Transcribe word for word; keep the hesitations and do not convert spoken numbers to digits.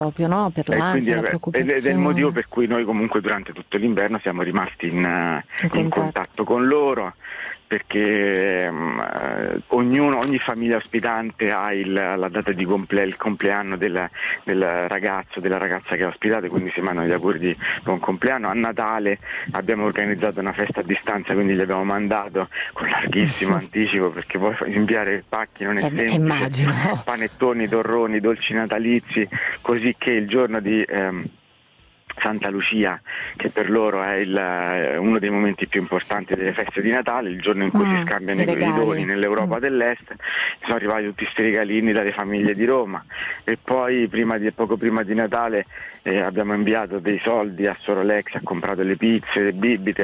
proprio, no? Per E quindi l'ansia, la è, preoccupazione. ed è il motivo per cui noi comunque durante tutto l'inverno siamo rimasti in, In in contatto. contatto con loro, perché um, ognuno, ogni famiglia ospitante ha il, la data di comple, il compleanno del, del ragazzo, della ragazza che ha ospitato, quindi si mandano gli auguri di buon compleanno. A Natale abbiamo organizzato una festa a distanza, quindi gli abbiamo mandato con larghissimo anticipo, perché poi inviare pacchi non è Eh, semplice, immagino. panettoni, torroni, dolci natalizi, così che il giorno di ehm, Santa Lucia, che per loro è il, eh, uno dei momenti più importanti delle feste di Natale, il giorno in cui Mm, si scambiano i i, i doni regali. nell'Europa Mm. dell'Est, sono arrivati tutti questi regalini dalle famiglie di Roma, e poi prima di, poco prima di Natale eh, abbiamo inviato dei soldi a Sorolex, ha comprato le pizze, le bibite,